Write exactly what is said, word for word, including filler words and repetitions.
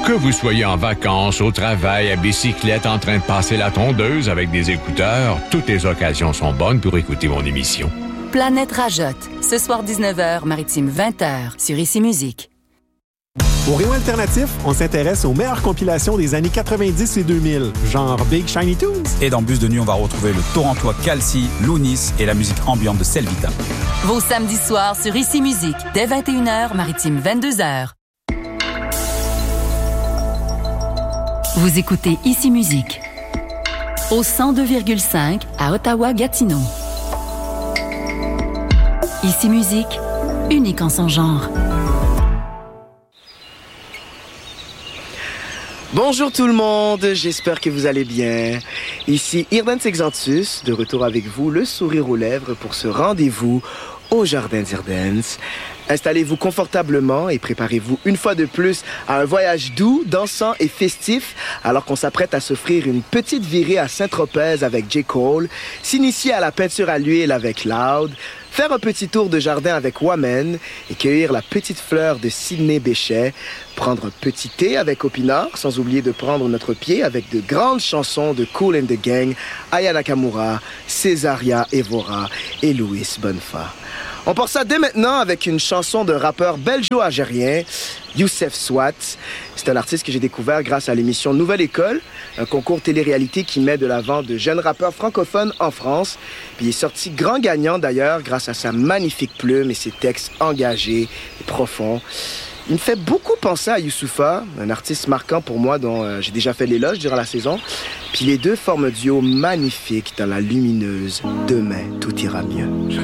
Que vous soyez en vacances, au travail, à bicyclette, en train de passer la tondeuse avec des écouteurs, toutes les occasions sont bonnes pour écouter mon émission. Planète Rajotte, ce soir dix-neuf heures, Maritime vingt heures, sur Ici Musique. Au Rayon Alternatif, on s'intéresse aux meilleures compilations des années quatre-vingt-dix et deux mille, genre Big Shiny Tunes. Et dans Bus de nuit, on va retrouver le Torontois Calci, Lounis et la musique ambiante de Selvita. Vos samedis soirs sur Ici Musique, dès vingt et une heures, Maritime vingt-deux heures. Vous écoutez Ici Musique, au cent deux virgule cinq à Ottawa-Gatineau. Ici Musique, unique en son genre. Bonjour tout le monde, j'espère que vous allez bien. Ici Irdan Sexantus, de retour avec vous, le sourire aux lèvres pour ce rendez-vous au Jardin d'Irdens. Installez-vous confortablement et préparez-vous une fois de plus à un voyage doux, dansant et festif alors qu'on s'apprête à s'offrir une petite virée à Saint-Tropez avec J. Cole, s'initier à la peinture à l'huile avec Loud, faire un petit tour de jardin avec Wamen et cueillir la petite fleur de Sidney Bechet, prendre un petit thé avec Opinard, sans oublier de prendre notre pied avec de grandes chansons de Kool and the Gang, Aya Nakamura, Césaria Evora et Louis Bonfa. On part ça dès maintenant avec une chanson d'un rappeur belgeo-algérien, Youssef Swat. C'est un artiste que j'ai découvert grâce à l'émission Nouvelle École, un concours télé-réalité qui met de l'avant de jeunes rappeurs francophones en France. Puis il est sorti grand gagnant d'ailleurs grâce à sa magnifique plume et ses textes engagés et profonds. Il me fait beaucoup penser à Youssoupha, un artiste marquant pour moi dont euh, j'ai déjà fait l'éloge durant la saison. Puis les deux forment un duo magnifique dans la lumineuse « Demain, tout ira mieux ».